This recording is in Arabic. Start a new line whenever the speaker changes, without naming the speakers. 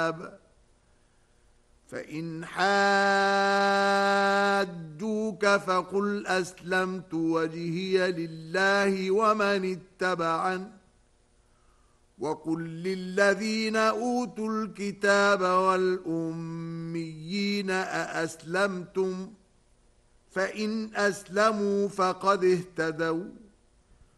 الكتاب فإن حاجوك فقل أسلمت وجهي لله ومن اتبعن وقل للذين أوتوا الكتاب والأميين أأسلمتم فإن أسلموا فقد اهتدوا